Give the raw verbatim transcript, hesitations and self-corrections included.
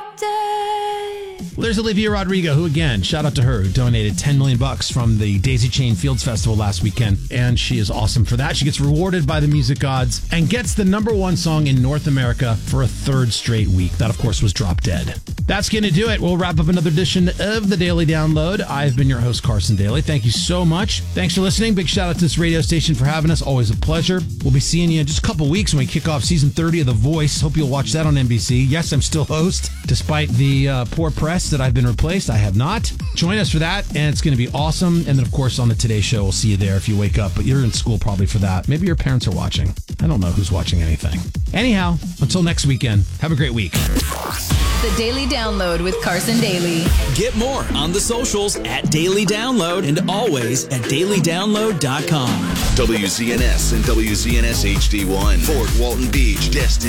drop dead. Well, there's Olivia Rodrigo, who, again, shout out to her, who donated ten million bucks from the Daisy Chain Fields Festival last weekend. And she is awesome for that. She gets rewarded by the music gods and gets the number one song in North America for a third straight week. That, of course, was Drop Dead. That's going to do it. We'll wrap up another edition of the Daily Download. I've been your host, Carson Daly. Thank you so much. Thanks for listening. Big shout out to this radio station for having us. Always a pleasure. We'll be seeing you in just a couple weeks when we kick off season thirty of The Voice. Hope you'll watch that on N B C. Yes, I'm still host, despite the uh, poor press that I've been replaced. I have not. Join us for that, and it's going to be awesome. And then, of course, on the Today Show, we'll see you there if you wake up. But you're in school probably for that. Maybe your parents are watching. I don't know who's watching anything. Anyhow, until next weekend, have a great week. The Daily Download with Carson Daly. Get more on the socials at Daily Download and always at daily download dot com. W Z N S and W Z N S H D one, Fort Walton Beach, Destin.